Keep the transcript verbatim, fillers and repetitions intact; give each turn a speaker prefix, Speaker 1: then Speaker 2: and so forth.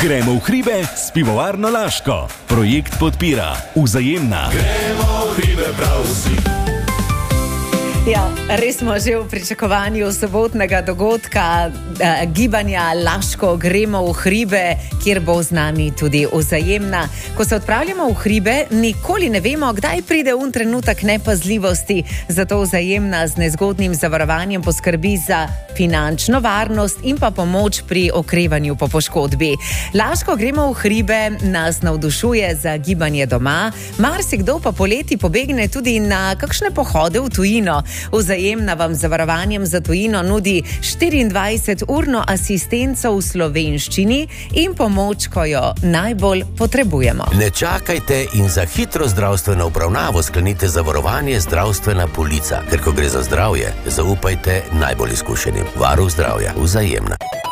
Speaker 1: Gremo v hribe s Pivovarno Laško. Projekt podpira Vzajemna.
Speaker 2: Gremo v hribe prav vsi.
Speaker 3: Ja, res smo že v pričakovanju sobotnega dogodka eh, gibanja Laško gremo v hribe, kjer bo z nami tudi Vzajemna. Ko se odpravljamo v hribe, nikoli ne vemo, kdaj pride un trenutek nepazljivosti, zato Vzajemna z nezgodnim zavarovanjem poskrbi za finančno varnost in pa pomoč pri okrevanju po poškodbi. Laško gremo v hribe nas navdušuje za gibanje doma, marsikdo pa poleti pobegne tudi na kakšne pohode v tujino. Vzajemna vam z zavarovanjem za tujino nudi štiriindvajseturno asistenco v slovenščini in pomoč, ko jo najbolj potrebujemo.
Speaker 4: Ne čakajte in za hitro zdravstveno obravnavo sklenite zavarovanje zdravstvena polica, ker ko gre za zdravje, zaupajte najbolj izkušenim. Varuh zdravja, Vzajemna.